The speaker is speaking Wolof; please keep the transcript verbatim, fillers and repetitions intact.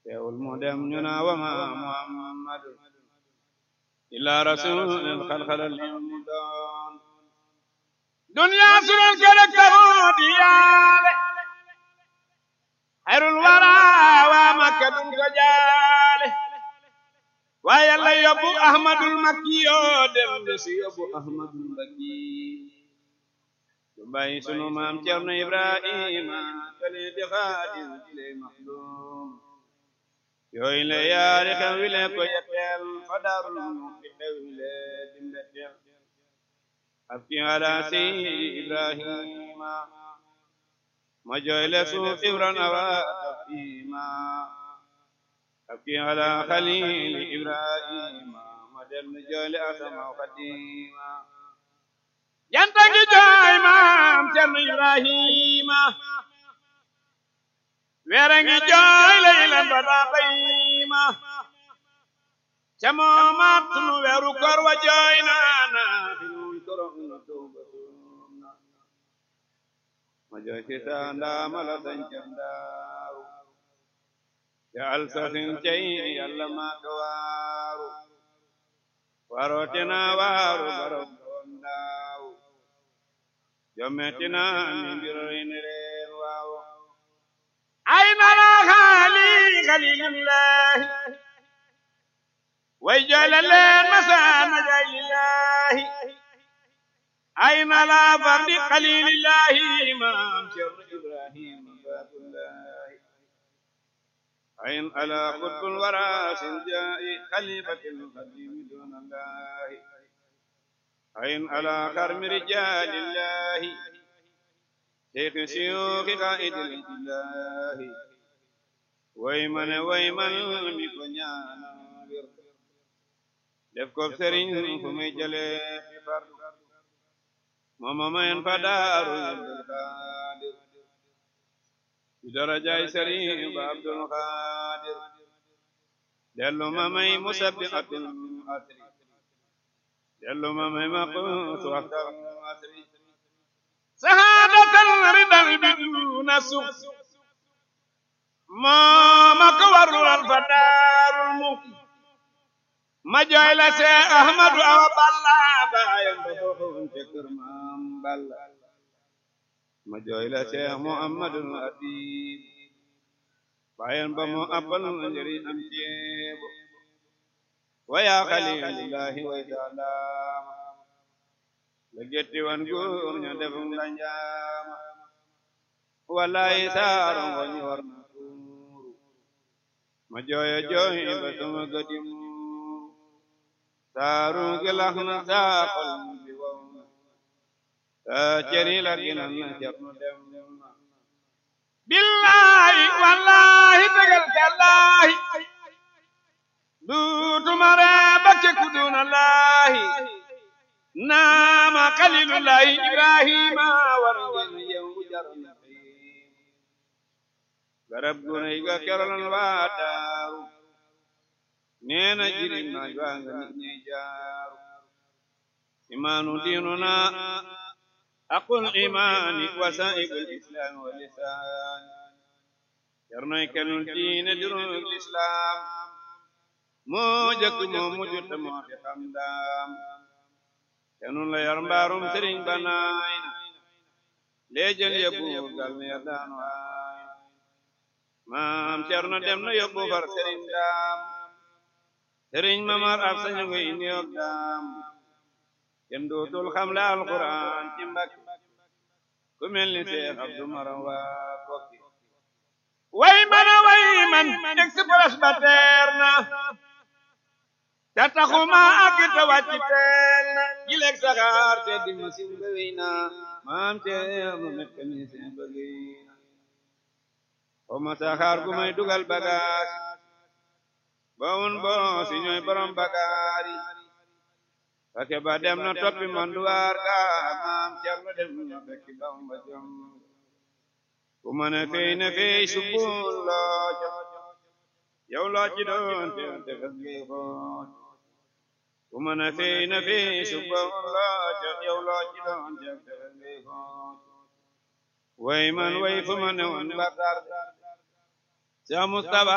teewul mu dem ñu naa wa ma Muhammad illa rasulun xalxalal mu doon dunya sunan kelek taxut yaale xayrul wara waa Makka dun ko jaale waaye Yàlla yóbbu Ahmadul Makki yoo dem de si yóbbu Ahmadul Makki du bàyyi sunu maam Cerno Ibrahima kale di xaadim le maxdum yooyu le yaari xew wi le ko yetteel fa daarul mu fi xew wi le dimbetteel abki ala seydi Ibrahima ma jooy le suuf ibran awa tafima abki ala xalili Ibrahima ma del mi jooy le asama xadima janta ngi jooy maam Cerno Ibrahima weere ngi jooy laylan ba daa bayima ca moomaat sunu weeru koor wa jooy naana finun korom na tooba na ma jooy si saa ndaama la sañca ndaaru ya alsasin cay Yàlla maa ka waaru warootina waaru barom doon daaw jommetina mi mbiroy ne reen waaw ayna la xaali xalilullahi way jooyle leen masaana jaay lillahi ayna la fardi xalilillahi maam Cerno Ibrahima babullahi ayn ala qutbul warasil jaa'i xalifatil xadimi dunallahi ayn ala karmi rijalillahi seexi siyuuxi qaa'idil ilaahi way man way man mi ko ñaana wir def ko sëriñ fu muy jële fi fardu mooma mayen fa daaru Abdul Xaadir ci darajaay sëriñ ba Abdul Xaadir dellu ma may musabbiqatul asri dellu ma may maquutu waxtal asri sahaadatal ridal biduna suq mooma ko warlal fa daarul muxti ma jooy la see Ahmadu awa balla baayam ba fooxoon ca kër maam balla ma jooy la see Muhammadul Habib baayam ba moo appal njëriñ am ceebo wa yaa xalilullahi way salaama la getti wan góor ña defum la njaama wallahi saaro ngoñi war na tuuru ma jooyo jooy ba sama gëdim saaru gelax na saa xol bi wow na saa ceri la ginan na Cerno dem na billahi wallahi tegal kallahi duutuma ree bakke kudunallahi naama xalilullahi Ibrahima war ngeen yew jarna garab gu ne ga kerolan waa daaru neena jirim na jwanga nit ñi jaaru imaanu diinuna aqul imaani wasaa'ibul islaam wa lisaan jarnoy kenul diine dirul islaam moo jëkk moo mujj te moo fi xam daam kenun la yar mbaarum sëriñ ba naay na leejël yóbbu gal ne ya daan waay maam Cerno dem na yóbbu far sëriñ daam sëriñ mamar ab sañu ngi indi yob daam kenn dootul xam la alquran ci mbak ku mel ni Seex Abdu Maram waa Kokki way man a way man express ba teer na ta taxuma ak ta wàcc teel na jileeg saxaar te di masin ba wéy na maam Cerno mécanicien ba wéy na xoma saxaar gu may dugal bagaas bawun boo si ñooy borom bagaari fake ba dem na toppi manduwaar ga maam Cerno dem na fekki Bamba jom ku mën a fey na fey subbul looco yow loo ci doon te te fes ngay xoot ku mën a fey na fey subbul looco yow loo ci doon te te fes ngay xoot way man way fu ma ne woon Bakar Seex Mustafa